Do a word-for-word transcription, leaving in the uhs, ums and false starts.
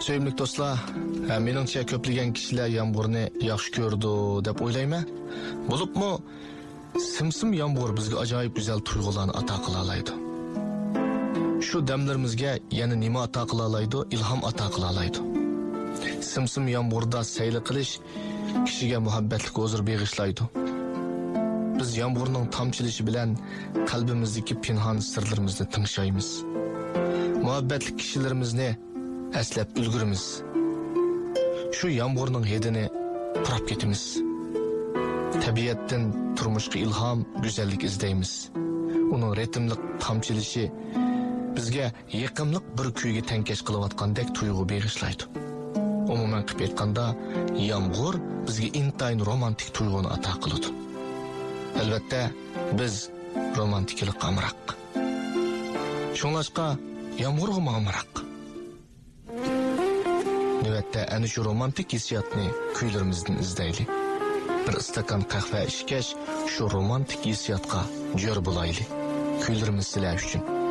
Sevimli dostlar, meningcha ko'plagan kishilar yomg'irni yaxshi ko'rdi deb o'ylayman. Bo'libmi, simsim yomg'ir bizga ajoyib go'zal tuyg'ularni ato qila oladi. Shu damlarimizga yana nima ato qila oladi? Ilhom ato qila oladi. Simsim yomg'irda sayli qilish kishiga muhabbatlik huzur bag'ishlaydi. Biz yomg'irning tomchilishi bilan qalbimizdagi pinhon sirlarimizni tingshaymiz. Muhabbatli kishilarimizni aslab ulgurimiz. Shu yomg'irning hidini purab ketimiz. Tabiatdan turmushga ilhom, go'zallik izlaymiz. Uning ritmli tomchilishi bizga yaqinlik bir kuyga tankash qilayotgandek tuyg'u bag'ishlaydi. Umuman qilib aytganda, yomg'ir bizga intayin romantik tuyg'uni ato qiladi. Albatta, biz romantiklik amroq. Shunlashqa yomg'irga amroq. Navbatda ana shu romantik hissiyotni kuylarimizdan izlaylik. Bir istakan qahva ichgach, shu romantik hissiyotga jo'r bo'laylik. Kuylarimiz sizlar uchun.